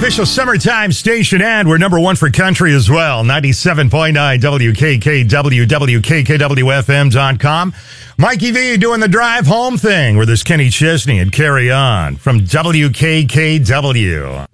official summertime station, and we're number one for country as well. 97.9 WKKW, WKKWFM.com. Mikey V doing the drive home thing with this Kenny Chesney and Carry On from WKKW.